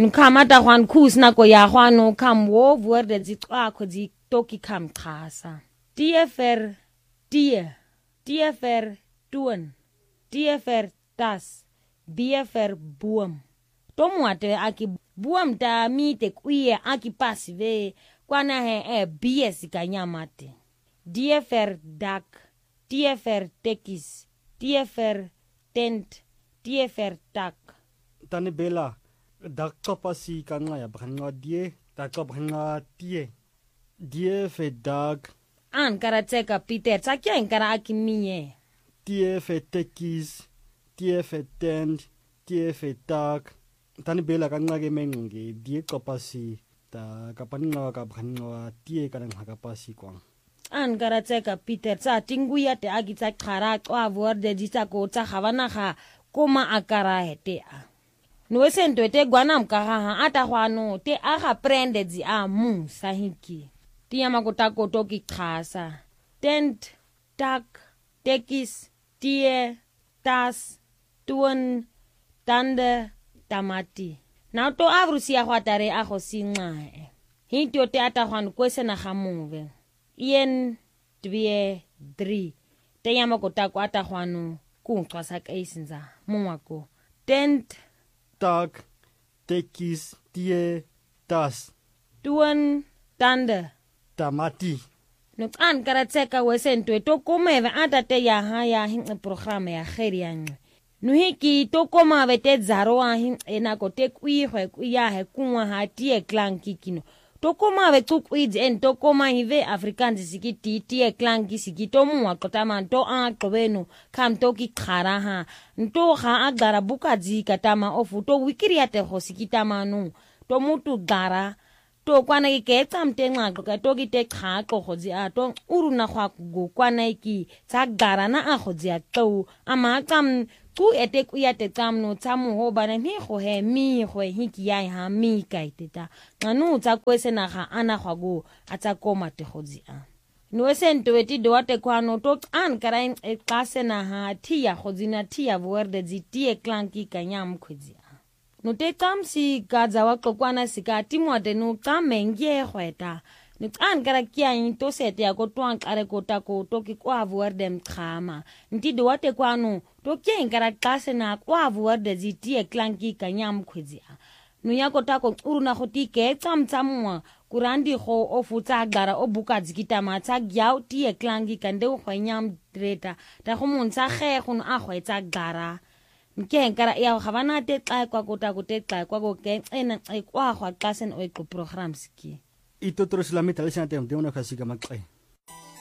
Nkamata Juan Kus nako ya Juano kam wo woorde zitwakho zitoki kam khasa. TFR TFR tuon. TFR tas. BFR boom. Tomwate aki boom ta mite kuye aki pasive kwana he BS kanyamate. DFR dak. TFR tekis. TFR tent. TFR tak. Tani bela dak kapasi kanga ya bhanga die tak bhanga tie. DFR dak. An karateka Peter sakya inkara aki miye. TFR tekis. TFR tent. TFR tak. Tani bela kanga ke mengi die kapasi ta kapaninga ka bhanga tie kanang hakapasi kwang. An karateka Peter sa tinguya te agitsa khara kwa worde ditsa ko tsa khavana kha koma akara hete a. Nuesento te gwanam kaha ata hwano te aga prende zi a mu sahiki. Tia makotako toki khasa. Tent, tak, tekis, tie, tas, tuon, tande, tamati. Na to avrusia hwatare aho singae. Hintyo te ata hwano kwese na hamuve. Ien, 2, 3. Te yamakotako ata hwano kungtwasak eisinza. Mwako. Tent, tak, tekis, tie, tas. Tuon, tande. Tamati. Nuk an karatseka wesento to komeve ata te ya haya hin programa ya kherianwe. Nuhiki to koma vete zaroa hin enako te kuihwe kuya he kunwa hatie klanki kino. To koma ve tukwid en to koma hive afrikanzi sikiti tie klanki sikito muwa kotama to akobeno kam toki kharaha. Nto ha agara bukazi katama ofu to wikiriate hosikitama nu. To mutu gara to kwana ke tsamte ngaqo ka to ki te khaqo khozi a to uruna khwa go kwana ki tsa garana a khozi a to ama tsam ku ete ku ya te tsamno tsamu ho bana ni go he mi go hiki ya ha mi ka iteta nganu tsa kwese na ga ana khwa go a tsa koma te khozi a no sento eti do ate kwano to an karain e klase na ha tia khozi na tia worde zi tie klanki kanyam khozi. No te tamsi gaza wa kokwana sika timwate no tamenge khweta ni tsan karakia into sete ya ko twang kare kota ko toki kwa vuerde mkhama ntido wate kwano to kyen kara klase na kwa vuerde zitie klanki kanyam khwezi no yako tako uruna khotike tsamtsamwa kurandi kho ofutsa gara obuka dzikita matsa gyao tie klanki kande khwanyam dreta ta khumunsa khe khun a khwetsa gara. Nke kara ya khavana te xa kwa kota ko te xa kwa ko ke ena xa kwa khwa xasen o program ski Ito tro sila mitalisana te una khasika makai.